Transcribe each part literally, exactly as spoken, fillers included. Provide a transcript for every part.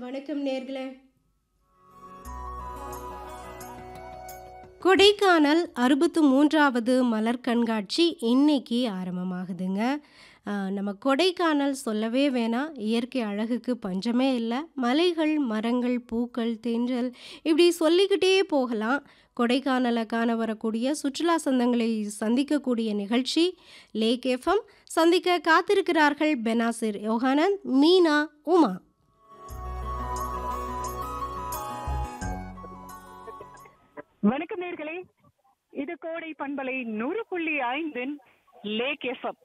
வணக்கம் நேர்களே. கொடைக்கானல் அறுபத்து மூன்றாவது மலர் கண்காட்சி இன்னைக்கு ஆரம்பமாகுதுங்க. அ நம்ம கொடைக்கானல் சொல்லவே வேணாம். இயற்கை அழகுக்கு பஞ்சமே இல்ல. மலைகள், மரங்கள், பூக்கள், தென்றல் இப்படி சொல்லிக்கிட்டே போகலாம். கொடைக்கானல காண வரக்கூடிய சுற்றுலா சொந்தங்களை சந்திக்கக்கூடிய நிகழ்ச்சி லேக் எஃப்எம். சந்திக்க காத்திருக்கிறார்கள் பெனாசிர் யோகானந்த், மீனா, உமா. வணக்கம் நேர்களே, இது கோடை பண்பலை நூறு புள்ளி ஐந்தின் லேக் எஃப்எம்.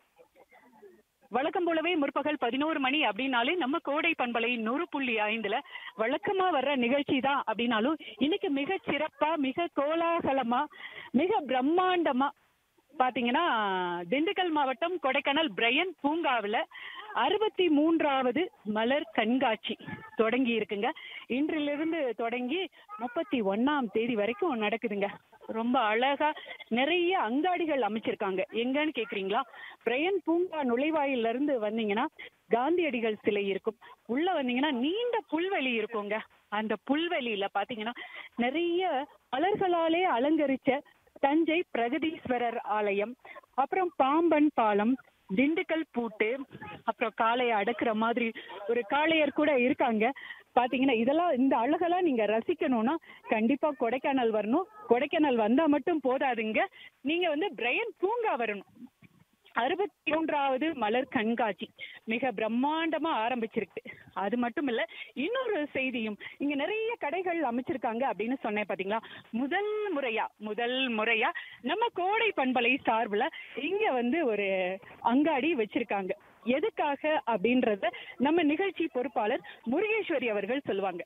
வழக்கம் போலவே முற்பகல் பதினோரு மணி அப்படின்னாலே நம்ம கோடை பண்பலை நூறு புள்ளி ஐந்துல வழக்கமா வர்ற நிகழ்ச்சி தான் அப்படின்னாலும் இன்னைக்கு மிக சிறப்பா, மிக கோலாகலமா, மிக பிரம்மாண்டமா பாத்தீங்கன்னா திண்டுக்கல் மாவட்டம் கொடைக்கானல் பிரையன் பூங்காவில் அறுபத்தி மூன்றாவது மலர் கண்காட்சி தொடங்கி இருக்குங்க. இன்றிலிருந்து தொடங்கி முப்பத்தி ஒன்னாம் தேதி வரைக்கும் நடக்குதுங்க. ரொம்ப அழகா நிறைய அங்காடிகள் அமைச்சிருக்காங்க. எங்கன்னு கேக்குறீங்களா? பிரையன் பூங்கா நுழைவாயில இருந்து வந்தீங்கன்னா காந்தியடிகள் சிலை இருக்கும். உள்ள வந்தீங்கன்னா நீண்ட புல்வெளி இருக்குங்க. அந்த புல்வெளியில பாத்தீங்கன்னா நிறைய மலர்களாலே அலங்கரிச்ச தஞ்சை பிரகதீஸ்வரர் ஆலயம், அப்புறம் பாம்பன் பாலம், திண்டுக்கல் பூட்டு, அப்புறம் காளையை அடக்குற மாதிரி ஒரு காளையர் கூட இருக்காங்க. பாத்தீங்கன்னா இதெல்லாம், இந்த அழகெல்லாம் நீங்க ரசிக்கணும்னா கண்டிப்பா கொடைக்கானல் வரணும். கொடைக்கானல் வந்தா மட்டும் போதாதுங்க, நீங்க வந்து பிரையன் பூங்கா வரணும். அறுபத்தி மூன்றாவது மலர் கண்காட்சி மிக பிரம்மாண்டமா ஆரம்பிச்சிருக்கு. அது மட்டும் இல்ல, இன்னொரு செய்தியும், இங்க நிறைய கடைகள் அமைச்சிருக்காங்க அப்படின்னு சொன்னேன் பாத்தீங்களா. முதல் முறையா முதல் முறையா நம்ம கோடை பண்பலை சார்புல இங்க வந்து ஒரு அங்காடி வச்சிருக்காங்க. எதுக்காக அப்படின்றத நம்ம நிகழ்ச்சி பொறுப்பாளர் முருகேஸ்வரி அவர்கள் சொல்லுவாங்க.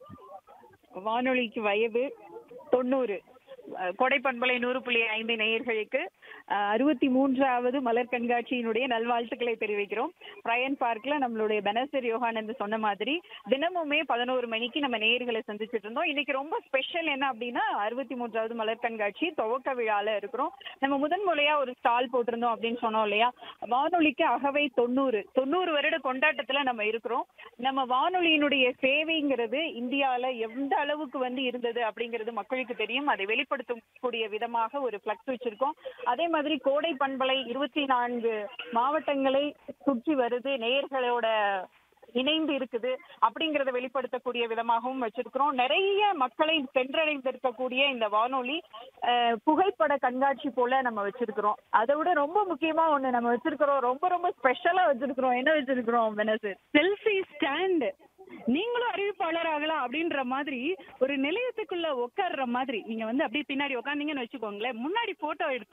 வானொலிக்கு வயது தொண்ணூறு. கொடை பண்பலை நூறு புள்ளி ஐந்து நேயர்களுக்கு அறுபத்தி மூன்றாவது மலர் கண்காட்சியினுடைய நல்வாழ்த்துக்களை தெரிவிக்கிறோம். பிரையன் பார்க்ல நம்மளுடைய பெனசர் யோகானந்த் சொன்ன மாதிரி தினமுமே பதினோரு மணிக்கு நம்ம நேயர்களை சந்திச்சுட்டு இருந்தோம். இன்னைக்கு ரொம்ப ஸ்பெஷல் என்ன அப்படின்னா அறுபத்தி மூன்றாவது மலர் கண்காட்சி துவக்க விழால இருக்கிறோம். நம்ம முதன் முறையா ஒரு ஸ்டால் போட்டிருந்தோம் அப்படின்னு சொன்னோம் இல்லையா. வானொலிக்கு அகவை தொண்ணூறு தொண்ணூறு வருட கொண்டாட்டத்துல நம்ம இருக்கிறோம். நம்ம வானொலியினுடைய சேவைங்கிறது இந்தியால எந்த அளவுக்கு வந்து இருந்தது அப்படிங்கிறது மக்களுக்கு தெரியும். அதை வெளிப்பட கூடிய விதமாக ஒரு பிளக்ஸ் வச்சிருக்கோம். அதே மாதிரி கோடை பண்பலை இருபத்தி நான்கு மாவட்டங்களை சுற்றி வருது, நேயர்களோட இணைந்து இருக்குது அப்படிங்கறத வெளிப்படுத்தக்கூடிய விதமாகவும் வச்சிருக்கிறோம். நிறைய மக்களை சென்றடைந்திருக்கக்கூடிய இந்த வானொலி புகைப்பட கண்காட்சி போல நம்ம வச்சிருக்கிறோம். அதை விட ரொம்ப முக்கியமா ஒண்ணு நம்ம வச்சிருக்கிறோம், ரொம்ப ரொம்ப ஸ்பெஷலா வச்சிருக்கிறோம். என்ன வச்சிருக்கிறோம் பெனசர்? Selfie stand. நீங்களும் அறிவிப்பாளர் ஆகலாம் அப்படின்ற மாதிரி ஒரு நிலையத்துக்குள்ள உட்கார்ற மாதிரி நீங்க வந்து அப்படியே பின்னாடி உட்காந்தீங்கன்னு வச்சுக்கோங்களேன், முன்னாடி போட்டோ எடுத்து